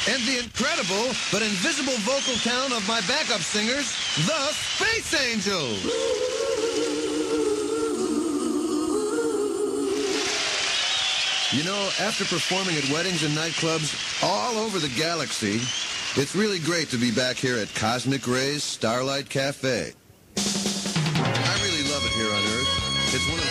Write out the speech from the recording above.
and the incredible but invisible vocal talent of my backup singers, the Space Angels. You know, after performing at weddings and nightclubs all over the galaxy, it's really great to be back here at Cosmic Ray's Starlight Cafe.